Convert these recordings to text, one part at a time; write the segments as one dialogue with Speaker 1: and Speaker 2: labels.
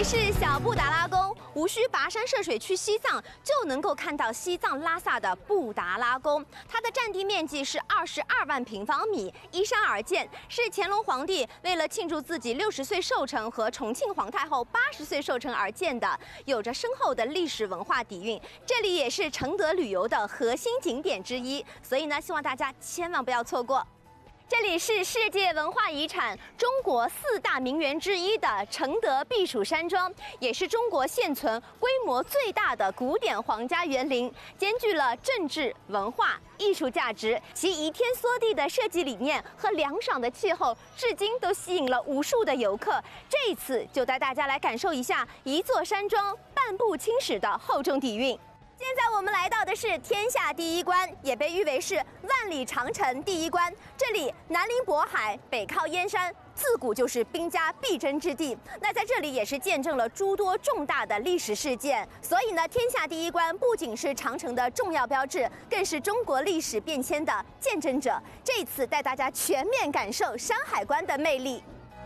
Speaker 1: 里是小布达拉宫，无需跋山涉水去西藏，就能够看到西藏拉萨的布达拉宫。它的占地面积是22万平方米，依山而建，是乾隆皇帝为了庆祝自己60岁寿辰和重庆皇太后80岁寿辰而建的，有着深厚的历史文化底蕴。这里也是承德旅游的核心景点之一，所以呢，希望大家千万不要错过。 这里是世界文化遗产、中国4大名园之一的承德避暑山庄，也是中国现存规模最大的古典皇家园林，兼具了政治、文化、艺术价值。其移天缩地的设计理念和凉爽的气候，至今都吸引了无数的游客。这一次就带大家来感受一下一座山庄半部青史的厚重底蕴。 现在我们来到的是天下第一关，也被誉为是万里长城第一关。这里南临渤海，北靠燕山，自古就是兵家必争之地。那在这里也是见证了诸多重大的历史事件。所以呢，天下第一关不仅是长城的重要标志，更是中国历史变迁的见证者。这一次带大家全面感受山海关的魅力。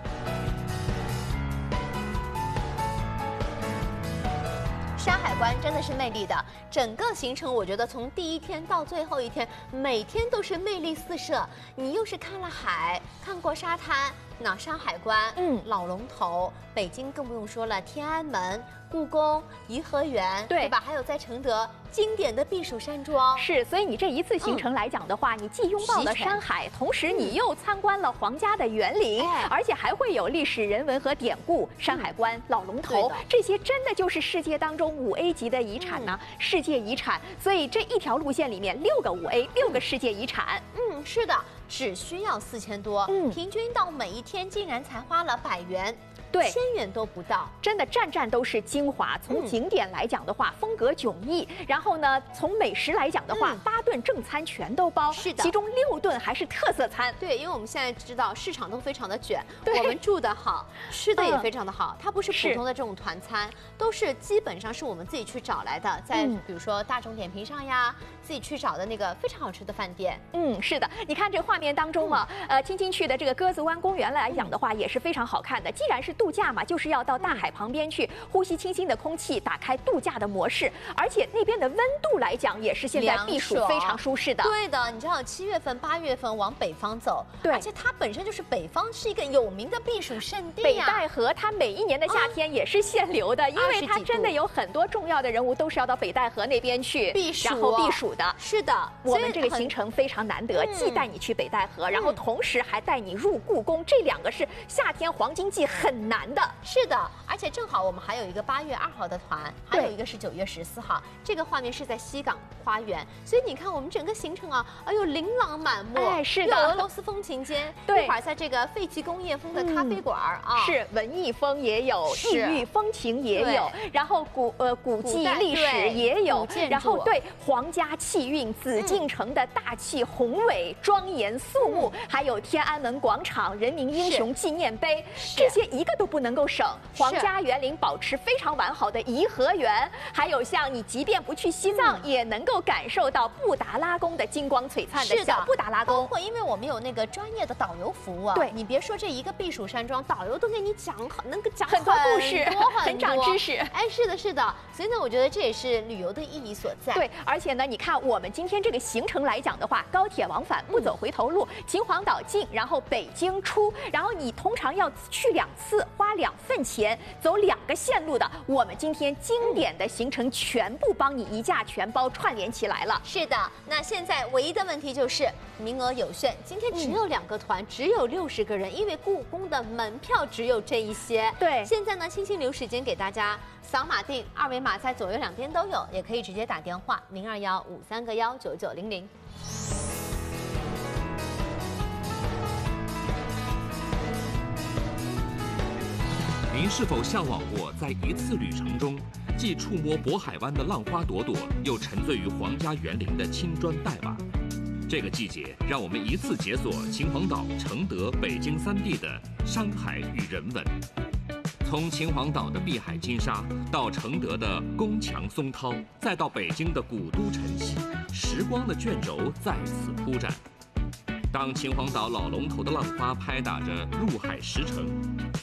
Speaker 1: 山海关真的是魅力的，整个行程我觉得从第一天到最后一天，每天都是魅力四射。你又是看了海，看过沙滩，那山海关，老龙头，北京更不用说了，天安门、故宫、颐和园，对吧？还有在承德经典的避暑山庄。
Speaker 2: 是，所以你这一次行程来讲的话，你既拥抱了山海，同时你又参观了皇家的园林，而且还会有历史人文和典故，山海关、老龙头，这些真的就是世界当中5A 级的遗产呢，世界遗产。所以这一条路线里面6个5A，6个世界遗产。
Speaker 1: 是的，只需要4000多，平均到每一天竟然才花了100元。 对，1000元都不到，
Speaker 2: 真的站站都是精华。从景点来讲的话，风格迥异。然后呢，从美食来讲的话，8顿正餐全都包，是的，其中6顿还是特色餐。
Speaker 1: 对，因为我们现在知道市场都非常的卷，我们住的好，吃的也非常的好，它不是普通的这种团餐，都是基本上是我们自己去找来的，在比如说大众点评上呀，自己去找的那个非常好吃的饭店。
Speaker 2: 是的，你看这个画面当中嘛，青青去的这个鸽子湾公园来讲的话，也是非常好看的。既然是度假嘛，就是要到大海旁边去呼吸清新的空气，打开度假的模式。而且那边的温度来讲，也是现在避暑非常舒适的。
Speaker 1: 对的，你知道7月份、8月份往北方走，对，而且它本身就是北方是一个有名的避暑胜地。
Speaker 2: 北戴河它每一年的夏天也是限流的，因为它真的有很多重要的人物都是要到北戴河那边去避暑，然后避暑的。
Speaker 1: 是的，
Speaker 2: 我们这个行程非常难得，既带你去北戴河，然后同时还带你入故宫，这2个是夏天黄金季很难的。
Speaker 1: 是的，而且正好我们还有一个8月2号的团，还有一个是9月14号。这个画面是在西港花园，所以你看我们整个行程啊，哎呦琳琅满目。
Speaker 2: 是的，
Speaker 1: 有俄罗斯风情街，一会儿在这个废弃工业风的咖啡馆啊，
Speaker 2: 是文艺风也有，异域风情也有，然后古迹历史也有，然后对皇家气韵，紫禁城的大气宏伟庄严肃穆，还有天安门广场人民英雄纪念碑，这些一个都不能够省。皇家园林保持非常完好的颐和园，还有像你即便不去西藏，也能够感受到布达拉宫的金光璀璨的小布达拉宫。
Speaker 1: 包括因为我们有那个专业的导游服务啊，对你别说这一个避暑山庄，导游都给你讲，能够讲
Speaker 2: 很多故事，很长知识。
Speaker 1: 哎，是的，是的。所以呢，我觉得这也是旅游的意义所在。
Speaker 2: 对，而且呢，你看我们今天这个行程来讲的话，高铁往返不走回头路，秦皇岛进，然后北京出，然后你通常要去2次，花2份钱。 走2个线路的，我们今天经典的行程全部帮你一价全包串联起来了。
Speaker 1: 是的，那现在唯一的问题就是名额有限，今天只有2个团，只有60个人，因为故宫的门票只有这一些。对，现在呢，轻轻留时间给大家扫码订，2维码在左右2边都有，也可以直接打电话02153个19900。
Speaker 3: 您是否向往过在一次旅程中，既触摸渤海湾的浪花朵朵，又沉醉于皇家园林的青砖黛瓦？这个季节，让我们一次解锁秦皇岛、承德、北京3地的山海与人文。从秦皇岛的碧海金沙，到承德的宫墙松涛，再到北京的古都晨曦，时光的卷轴在此铺展。当秦皇岛老龙头的浪花拍打着入海石城，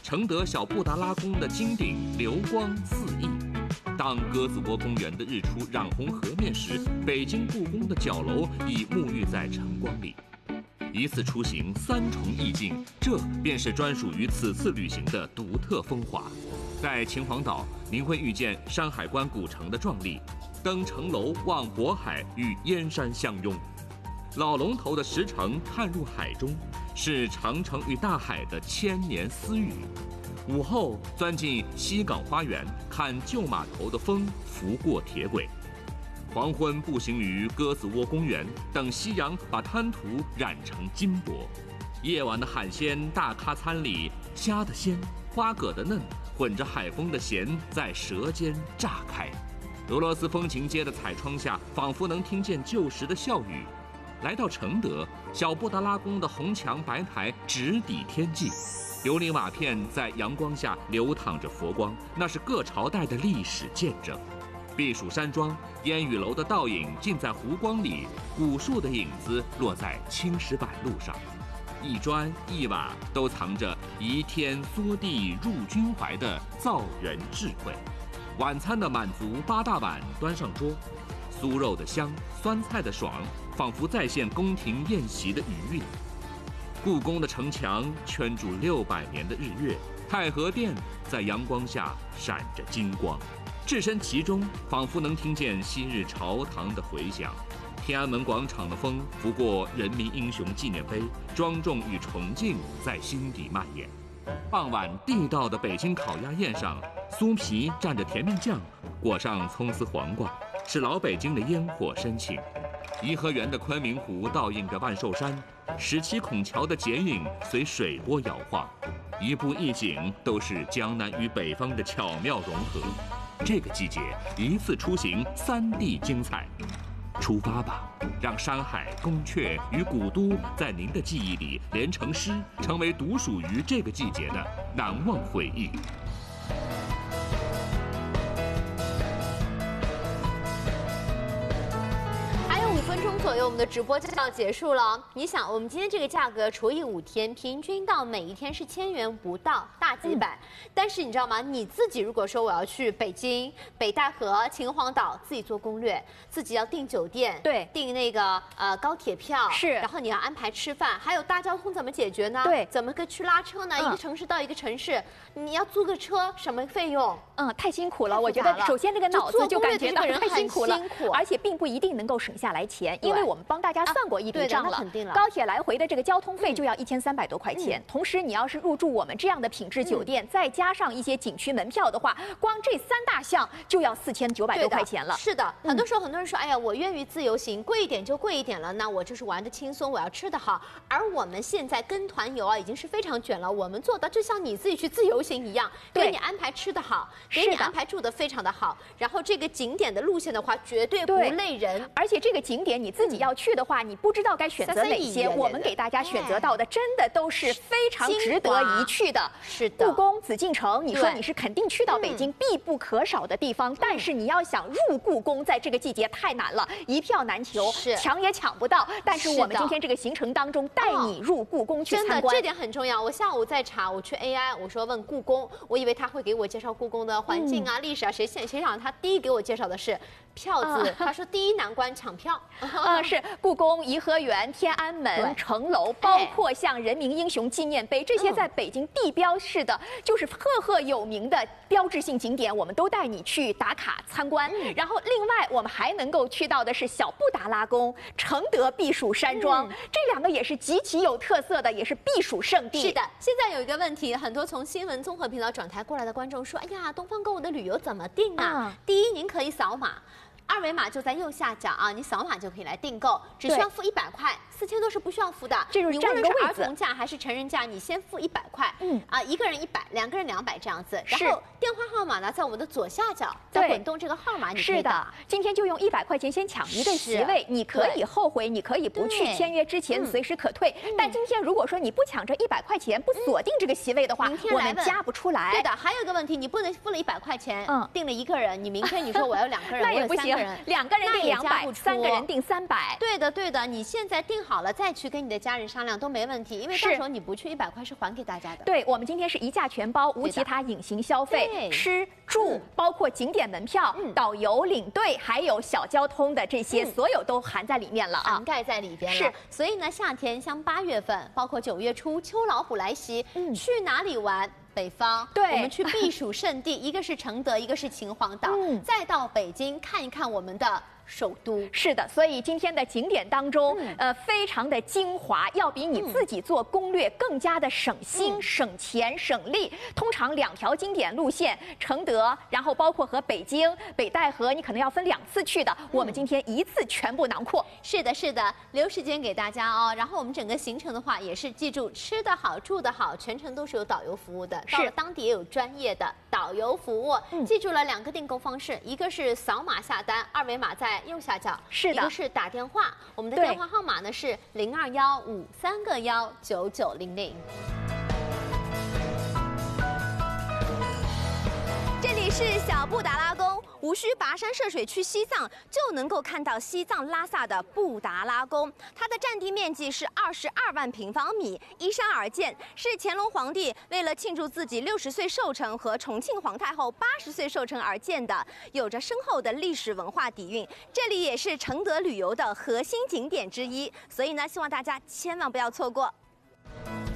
Speaker 3: 承德小布达拉宫的金顶流光四溢。当鸽子窝公园的日出染红河面时，北京故宫的角楼已沐浴在晨光里。一次出行3重意境，这便是专属于此次旅行的独特风华。在秦皇岛，您会遇见山海关古城的壮丽，登城楼望渤海与燕山相拥。老龙头的石城探入海中，是长城与大海的千年私语。午后钻进西港花园，看旧码头的风拂过铁轨。黄昏步行于鸽子窝公园，等夕阳把滩涂染成金箔。夜晚的海鲜大咖餐里，虾的鲜，花蛤的嫩，混着海风的咸，在舌尖炸开。俄罗斯风情街的彩窗下，仿佛能听见旧时的笑语。来到承德，小布达拉宫的红墙白台直抵天际。琉璃瓦片在阳光下流淌着佛光，那是各朝代的历史见证。避暑山庄，烟雨楼的倒影尽在湖光里，古树的影子落在青石板路上，一砖一瓦都藏着移天缩地入君怀的造园智慧。晚餐的满足8大碗端上桌，酥肉的香，酸菜的爽，仿佛再现宫廷宴席的余韵。故宫的城墙圈住600年的日月，太和殿在阳光下闪着金光，置身其中，仿佛能听见昔日朝堂的回响。天安门广场的风拂过人民英雄纪念碑，庄重与崇敬在心底蔓延。傍晚地道的北京烤鸭宴上，酥皮蘸着甜面酱，裹上葱丝黄瓜，是老北京的烟火深情。颐和园的昆明湖倒映着万寿山，17孔桥的剪影随水波摇晃，一步一景都是江南与北方的巧妙融合。这个季节，一次出行3地精彩。出发吧，让山海、宫阙与古都在您的记忆里连成诗，成为独属于这个季节的难忘回忆。
Speaker 1: 5分钟左右，我们的直播就要结束了。你想，我们今天这个价格除以5天，平均到每一天是1000元不到，大几百。但是你知道吗？你自己如果说我要去北京、北戴河、秦皇岛，自己做攻略，自己要订酒店，
Speaker 2: 对，
Speaker 1: 订那个高铁票，
Speaker 2: 是，
Speaker 1: 然后你要安排吃饭，还有大交通怎么解决呢？
Speaker 2: 对，
Speaker 1: 怎么个去拉车呢？一个城市到一个城市，你要租个车，什么费用？
Speaker 2: 太辛苦了。我觉得首先这个脑子就感觉到太辛苦了，而且并不一定能够省下来钱，因为我们帮大家算过一笔账了。高铁来回的这个交通费就要1300多块钱，同时你要是入住我们这样的品质酒店，再加上一些景区门票的话，光这3大项就要4900多块钱了。
Speaker 1: 是的，很多人说，哎呀，我愿意自由行，贵一点就贵一点了，那我就是玩的轻松，我要吃的好。而我们现在跟团游啊，已经是非常卷了，我们做到就像你自己去自由行一样，给你安排吃的好，给你安排住的非常的好，然后这个景点的路线的话，绝对不累人。
Speaker 2: 而且这个景点你自己要去的话，你不知道该选择哪些，我们给大家选择到的真的都是非常值得一去的。
Speaker 1: 是的，
Speaker 2: 故宫、紫禁城，你说你是肯定去到北京必不可少的地方，但是你要想入故宫，在这个季节太难了，一票难求，抢也抢不到。但是我们今天这个行程当中，带你入故宫去参观，
Speaker 1: 真的这点很重要。我下午在查，我去 AI， 我说问故宫，我以为他会给我介绍故宫的环境啊、历史啊，谁想他第一给我介绍的是票子，他说第一难关抢票。
Speaker 2: 是故宫、颐和园、天安门、城楼，包括像人民英雄纪念碑这些在北京地标式的，就是赫有名的标志性景点，我们都带你去打卡参观。然后另外我们还能够去到的是小布达拉宫、承德避暑山庄，这2个也是极其有特色的，也是避暑胜地。
Speaker 1: 是的，现在有一个问题，很多从新闻综合频道转台过来的观众说，哎呀，东方购物的旅游怎么订啊？第一，您可以扫码。2维码就在右下角啊，你扫码就可以来订购，只需要付100块，4000多是不需要付的。
Speaker 2: 这就是占个位置。
Speaker 1: 你无论是儿童价还是成人价，你先付100块，一个人100，两个人200这样子。然后电话号码呢，在我们的左下角，再滚动这个号码，你可以打。
Speaker 2: 今天就用100块钱先抢一个席位，你可以后悔，你可以不去，签约之前随时可退。但今天如果说你不抢这100块钱，不锁定这个席位的话，我们加不出来。
Speaker 1: 对的，还有一个问题，你不能付了100块钱，订了1个人，你明天你说我要2个人，我有3
Speaker 2: 两个人订200，3个人订300。
Speaker 1: 对的，对的，你现在订好了再去跟你的家人商量都没问题，因为到时候你不去100块是还给大家的。
Speaker 2: 对，我们今天是一价全包，无其他隐形消费，吃住包括景点门票、导游领队，还有小交通的这些，所有都含在里面了啊，
Speaker 1: 涵盖在里边了。
Speaker 2: 是，
Speaker 1: 所以呢，夏天像8月份，包括9月初，秋老虎来袭，去哪里玩？北方，
Speaker 2: 对，
Speaker 1: 我们去避暑胜地，一个是承德，一个是秦皇岛，再到北京看一看我们的首都。
Speaker 2: 是的，所以今天的景点当中，非常的精华，要比你自己做攻略更加的省心、省钱、省力。通常2条经典路线，承德，然后包括和北京、北戴河，你可能要分2次去的，我们今天一次全部囊括。
Speaker 1: 是的，是的，留时间给大家哦。然后我们整个行程的话，也是记住吃得好、住得好，全程都是有导游服务的。到了当地也有专业的导游服务。记住了2个订购方式，一个是扫码下单，二维码在右下角，
Speaker 2: 是的，
Speaker 1: 一个是打电话，我们的电话号码呢是0215319900。这里是小布达拉宫，无需跋山涉水去西藏，就能够看到西藏拉萨的布达拉宫。它的占地面积是22万平方米，依山而建，是乾隆皇帝为了庆祝自己60岁寿辰和重庆皇太后80岁寿辰而建的，有着深厚的历史文化底蕴。这里也是承德旅游的核心景点之一，所以呢，希望大家千万不要错过。